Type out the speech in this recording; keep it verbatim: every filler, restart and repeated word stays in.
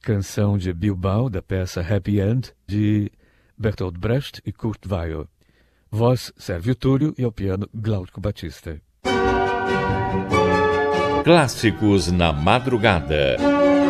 canção de Bilbao, da peça Happy End, de Bertolt Brecht e Kurt Weill. Voz Sérgio Túlio e ao piano Glauco Batista. Clássicos na madrugada.